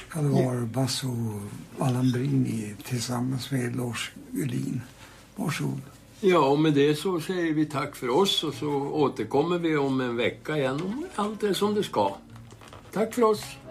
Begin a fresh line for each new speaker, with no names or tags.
Ja, det var Basso Alambrini tillsammans med Lars Ullin. Varsågod.
Ja, och med det så säger vi tack för oss och så återkommer vi om en vecka igen om allt är som det ska. Tack för oss!